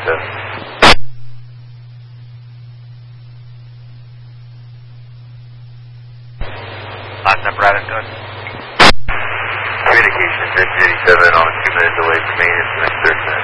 Last number, Adam, go ahead. Communication 1387 on a 2-minute delay for maintenance, the next 30 minutes.